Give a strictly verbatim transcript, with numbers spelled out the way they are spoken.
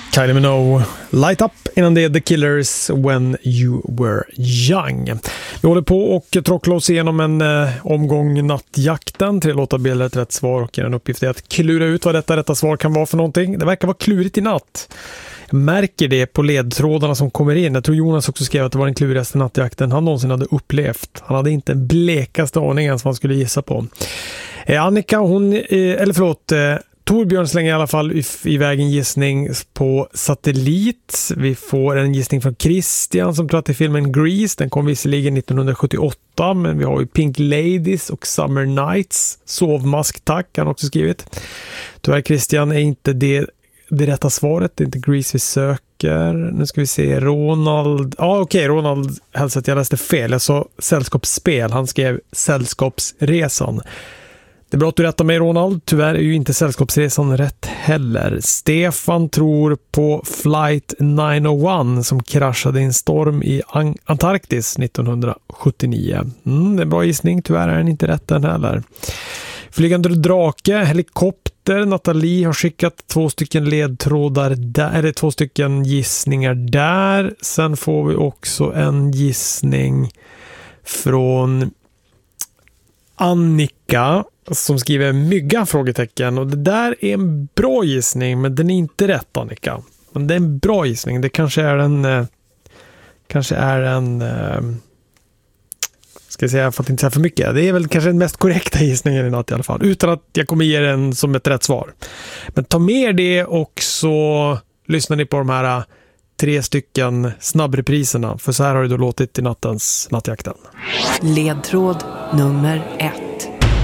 Kylie Minogue, Light Up, innan det The Killers, When You Were Young. Vi håller på och trocklar oss igenom en eh, omgång nattjakten. Tre låtar bilder ett rätt svar och en uppgift är att klura ut vad detta rätta svar kan vara för någonting. Det verkar vara klurigt i natt. Jag märker det på ledtrådarna som kommer in. Jag tror Jonas också skrev att det var den klurigaste nattjakten han någonsin hade upplevt. Han hade inte en blekaste aning ens vad han skulle gissa på. Eh, Annika, hon, eh, eller förlåt... Eh, Torbjörn slänger i alla fall iväg en gissning på satellit. Vi får en gissning från Christian som tror att det är filmen Grease. Den kom visserligen nittonhundrasjuttioåtta, men vi har ju Pink Ladies och Summer Nights. Sovmask, tack, han har också skrivit. Tyvärr Christian är inte det, det rätta svaret. Det är inte Grease vi söker. Nu ska vi se, Ronald. Ja ah, okej, okay. Ronald hälsar att jag läste fel. Jag sa sällskapsspel. Han skrev Sällskapsresan. Det är bra att du rättar mig, Ronald. Tyvärr är ju inte Sällskapsresan rätt heller. Stefan tror på Flight niohundraett som kraschade i en storm i Antarktis nittonhundrasjuttionio. Mm, det är bra gissning. Tyvärr är den inte rätt den heller. Flygande drake, helikopter. Nathalie har skickat två stycken ledtrådar där, eller två stycken gissningar där. Sen får vi också en gissning från Annika som skriver mygga frågetecken, och det där är en bra gissning, men den är inte rätt, Annika. Men det är en bra gissning. Det kanske är en eh, kanske är en eh, ska jag säga, för att inte säga för mycket. Det är väl kanske den mest korrekta gissningen i natt i alla fall, utan att jag kommer ge den som ett rätt svar. Men ta med det och så lyssnar ni på de här tre stycken snabbrepriserna, för så här har det då låtit i nattens nattjakten. Ledtråd nummer ett.